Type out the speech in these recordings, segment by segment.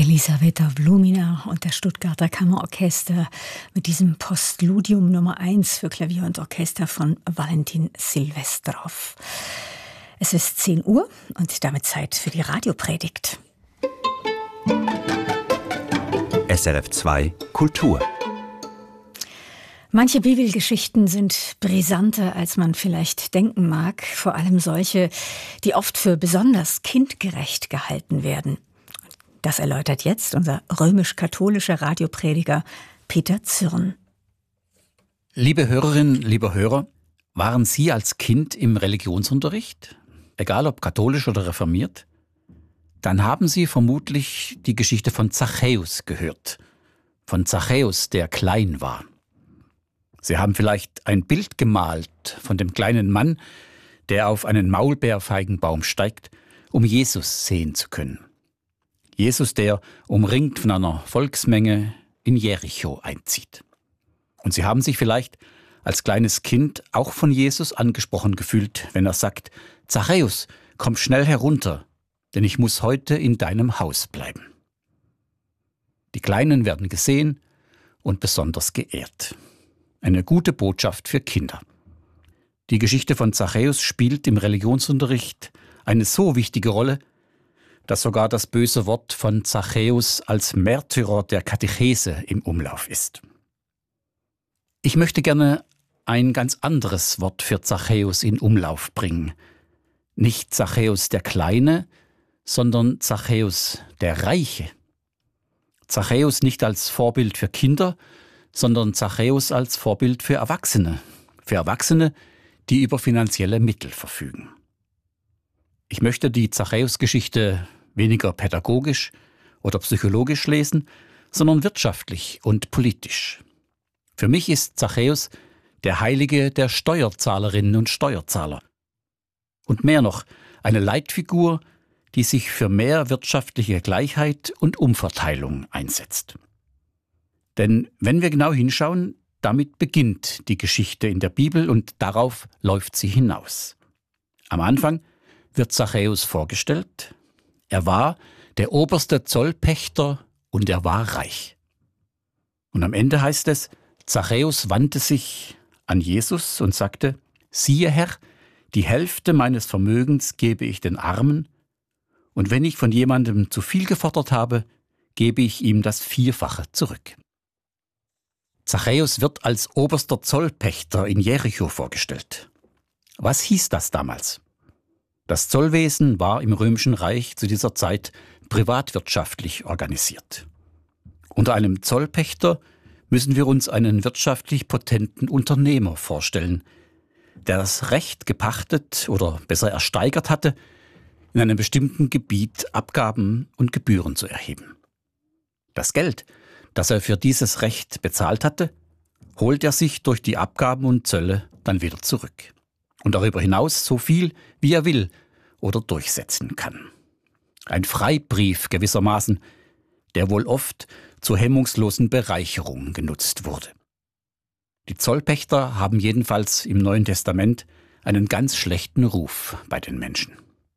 Elisaveta Blumina und der Stuttgarter Kammerorchester mit diesem Postludium Nummer 1 für Klavier und Orchester von Valentin Silvestrov. Es ist 10 Uhr und damit Zeit für die Radiopredigt. SRF 2 Kultur. Manche Bibelgeschichten sind brisanter, als man vielleicht denken mag, vor allem solche, die oft für besonders kindgerecht gehalten werden. Das erläutert jetzt unser römisch-katholischer Radioprediger Peter Zürn. Liebe Hörerinnen, lieber Hörer, waren Sie als Kind im Religionsunterricht, egal ob katholisch oder reformiert? Dann haben Sie vermutlich die Geschichte von Zachäus gehört. Von Zachäus, der klein war. Sie haben vielleicht ein Bild gemalt von dem kleinen Mann, der auf einen Maulbeerfeigenbaum steigt, um Jesus sehen zu können. Jesus, der umringt von einer Volksmenge in Jericho einzieht. Und Sie haben sich vielleicht als kleines Kind auch von Jesus angesprochen gefühlt, wenn er sagt: Zachäus, komm schnell herunter, denn ich muss heute in deinem Haus bleiben. Die Kleinen werden gesehen und besonders geehrt. Eine gute Botschaft für Kinder. Die Geschichte von Zachäus spielt im Religionsunterricht eine so wichtige Rolle, dass sogar das böse Wort von Zachäus als Märtyrer der Katechese im Umlauf ist. Ich möchte gerne ein ganz anderes Wort für Zachäus in Umlauf bringen. Nicht Zachäus der Kleine, sondern Zachäus der Reiche. Zachäus nicht als Vorbild für Kinder, sondern Zachäus als Vorbild für Erwachsene, die über finanzielle Mittel verfügen. Ich möchte die Zachäus-Geschichte weniger pädagogisch oder psychologisch lesen, sondern wirtschaftlich und politisch. Für mich ist Zachäus der Heilige der Steuerzahlerinnen und Steuerzahler. Und mehr noch, eine Leitfigur, die sich für mehr wirtschaftliche Gleichheit und Umverteilung einsetzt. Denn wenn wir genau hinschauen, damit beginnt die Geschichte in der Bibel und darauf läuft sie hinaus. Am Anfang wird Zachäus vorgestellt. Er war der oberste Zollpächter und er war reich. Und am Ende heißt es, Zachäus wandte sich an Jesus und sagte: Siehe Herr, die Hälfte meines Vermögens gebe ich den Armen, und wenn ich von jemandem zu viel gefordert habe, gebe ich ihm das Vierfache zurück. Zachäus wird als oberster Zollpächter in Jericho vorgestellt. Was hieß das damals? Das Zollwesen war im Römischen Reich zu dieser Zeit privatwirtschaftlich organisiert. Unter einem Zollpächter müssen wir uns einen wirtschaftlich potenten Unternehmer vorstellen, der das Recht gepachtet oder besser ersteigert hatte, in einem bestimmten Gebiet Abgaben und Gebühren zu erheben. Das Geld, das er für dieses Recht bezahlt hatte, holt er sich durch die Abgaben und Zölle dann wieder zurück. Und darüber hinaus so viel, wie er will oder durchsetzen kann. Ein Freibrief gewissermaßen, der wohl oft zur hemmungslosen Bereicherung genutzt wurde. Die Zollpächter haben jedenfalls im Neuen Testament einen ganz schlechten Ruf bei den Menschen.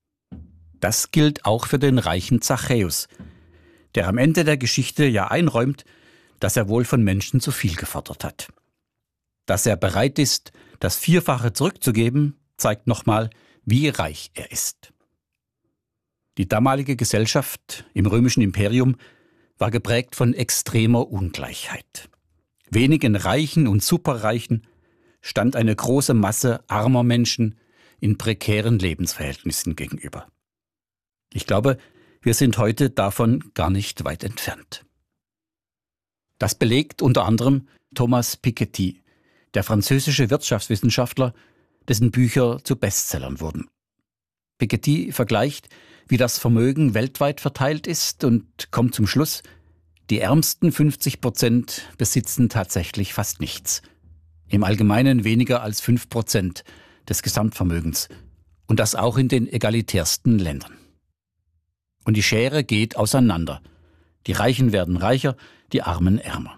Das gilt auch für den reichen Zachäus, der am Ende der Geschichte ja einräumt, dass er wohl von Menschen zu viel gefordert hat. Dass er bereit ist, das Vierfache zurückzugeben, zeigt nochmal, wie reich er ist. Die damalige Gesellschaft im römischen Imperium war geprägt von extremer Ungleichheit. Wenigen Reichen und Superreichen stand eine große Masse armer Menschen in prekären Lebensverhältnissen gegenüber. Ich glaube, wir sind heute davon gar nicht weit entfernt. Das belegt unter anderem Thomas Piketty, der französische Wirtschaftswissenschaftler, dessen Bücher zu Bestsellern wurden. Piketty vergleicht, wie das Vermögen weltweit verteilt ist und kommt zum Schluss, die ärmsten 50% besitzen tatsächlich fast nichts. Im Allgemeinen weniger als 5% des Gesamtvermögens und das auch in den egalitärsten Ländern. Und die Schere geht auseinander. Die Reichen werden reicher, die Armen ärmer.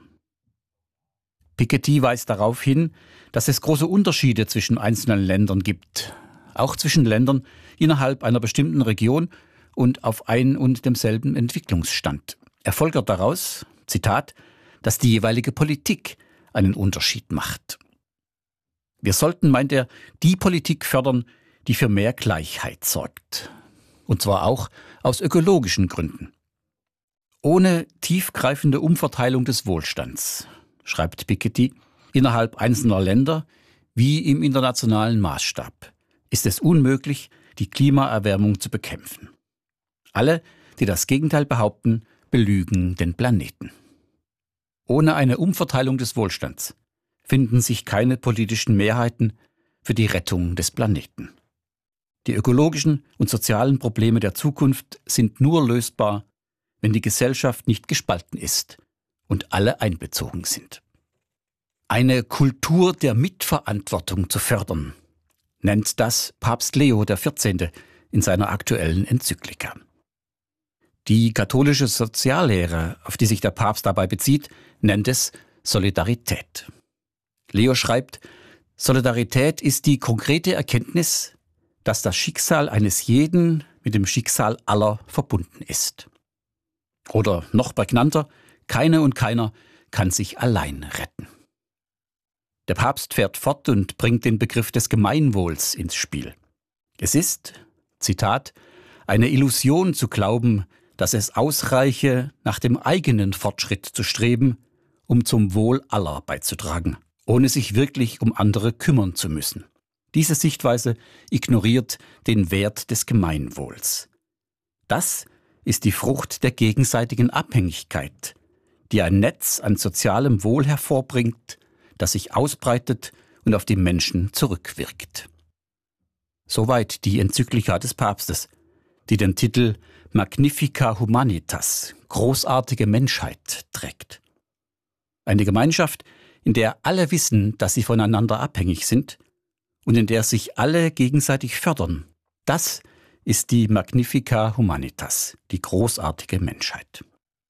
Piketty weist darauf hin, dass es große Unterschiede zwischen einzelnen Ländern gibt, auch zwischen Ländern innerhalb einer bestimmten Region und auf ein und demselben Entwicklungsstand. Er folgert daraus, Zitat, dass die jeweilige Politik einen Unterschied macht. Wir sollten, meint er, die Politik fördern, die für mehr Gleichheit sorgt. Und zwar auch aus ökologischen Gründen. Ohne tiefgreifende Umverteilung des Wohlstands, schreibt Piketty, innerhalb einzelner Länder wie im internationalen Maßstab, ist es unmöglich, die Klimaerwärmung zu bekämpfen. Alle, die das Gegenteil behaupten, belügen den Planeten. Ohne eine Umverteilung des Wohlstands finden sich keine politischen Mehrheiten für die Rettung des Planeten. Die ökologischen und sozialen Probleme der Zukunft sind nur lösbar, wenn die Gesellschaft nicht gespalten ist und alle einbezogen sind. Eine Kultur der Mitverantwortung zu fördern, nennt das Papst Leo XIV. In seiner aktuellen Enzyklika. Die katholische Soziallehre, auf die sich der Papst dabei bezieht, nennt es Solidarität. Leo schreibt, Solidarität ist die konkrete Erkenntnis, dass das Schicksal eines jeden mit dem Schicksal aller verbunden ist. Oder noch prägnanter, keine und keiner kann sich allein retten. Der Papst fährt fort und bringt den Begriff des Gemeinwohls ins Spiel. Es ist, Zitat, eine Illusion zu glauben, dass es ausreiche, nach dem eigenen Fortschritt zu streben, um zum Wohl aller beizutragen, ohne sich wirklich um andere kümmern zu müssen. Diese Sichtweise ignoriert den Wert des Gemeinwohls. Das ist die Frucht der gegenseitigen Abhängigkeit, die ein Netz an sozialem Wohl hervorbringt, das sich ausbreitet und auf die Menschen zurückwirkt. Soweit die Enzyklika des Papstes, die den Titel Magnifica Humanitas, großartige Menschheit, trägt. Eine Gemeinschaft, in der alle wissen, dass sie voneinander abhängig sind und in der sich alle gegenseitig fördern. Das ist die Magnifica Humanitas, die großartige Menschheit.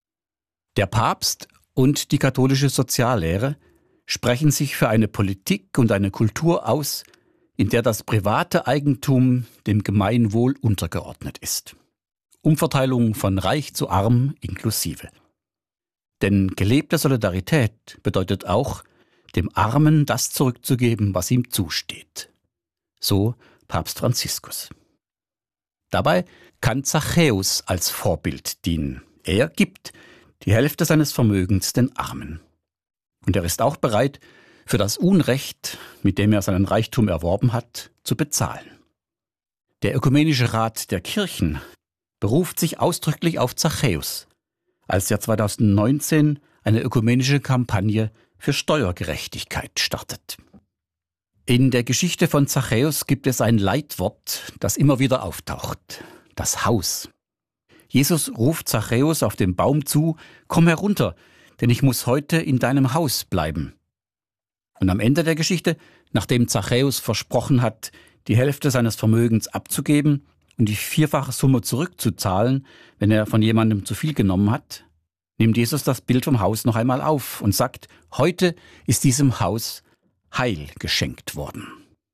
Der Papst und die katholische Soziallehre sprechen sich für eine Politik und eine Kultur aus, in der das private Eigentum dem Gemeinwohl untergeordnet ist. Umverteilung von reich zu arm inklusive. Denn gelebte Solidarität bedeutet auch, dem Armen das zurückzugeben, was ihm zusteht. So Papst Franziskus. Dabei kann Zachäus als Vorbild dienen. Er gibt die Hälfte seines Vermögens den Armen. Und er ist auch bereit, für das Unrecht, mit dem er seinen Reichtum erworben hat, zu bezahlen. Der Ökumenische Rat der Kirchen beruft sich ausdrücklich auf Zachäus, als er 2019 eine ökumenische Kampagne für Steuergerechtigkeit startet. In der Geschichte von Zachäus gibt es ein Leitwort, das immer wieder auftaucht: das Haus. Jesus ruft Zachäus auf dem Baum zu: Komm herunter, denn ich muss heute in deinem Haus bleiben. Und am Ende der Geschichte, nachdem Zachäus versprochen hat, die Hälfte seines Vermögens abzugeben und die 4-fache Summe zurückzuzahlen, wenn er von jemandem zu viel genommen hat, nimmt Jesus das Bild vom Haus noch einmal auf und sagt, heute ist diesem Haus Heil geschenkt worden.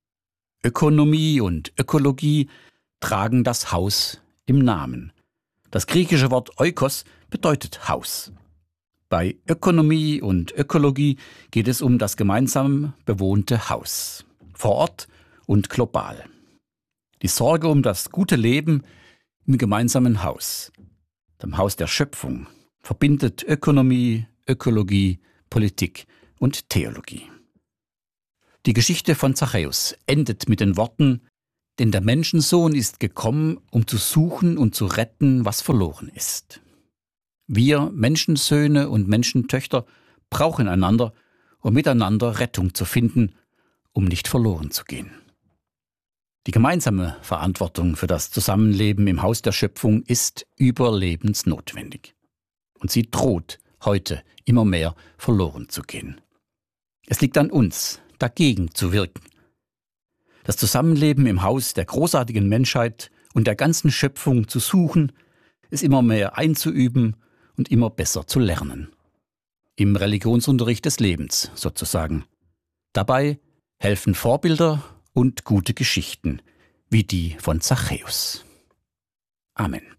Ökonomie und Ökologie tragen das Haus im Namen. Das griechische Wort Oikos bedeutet Haus. Bei Ökonomie und Ökologie geht es um das gemeinsam bewohnte Haus, vor Ort und global. Die Sorge um das gute Leben im gemeinsamen Haus, dem Haus der Schöpfung, verbindet Ökonomie, Ökologie, Politik und Theologie. Die Geschichte von Zachäus endet mit den Worten: Denn der Menschensohn ist gekommen, um zu suchen und zu retten, was verloren ist. Wir Menschensöhne und Menschentöchter brauchen einander, um miteinander Rettung zu finden, um nicht verloren zu gehen. Die gemeinsame Verantwortung für das Zusammenleben im Haus der Schöpfung ist überlebensnotwendig. Und sie droht heute immer mehr verloren zu gehen. Es liegt an uns, dagegen zu wirken. Das Zusammenleben im Haus der großartigen Menschheit und der ganzen Schöpfung zu suchen, es immer mehr einzuüben und immer besser zu lernen. Im Religionsunterricht des Lebens sozusagen. Dabei helfen Vorbilder und gute Geschichten, wie die von Zachäus. Amen.